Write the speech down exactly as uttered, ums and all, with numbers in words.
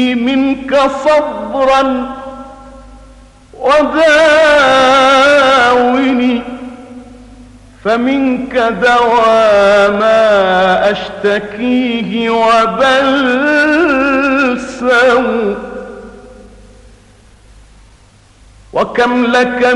منك صبرا وداوني، فمنك دوا ما أشتكيه وبلسم، وكم لك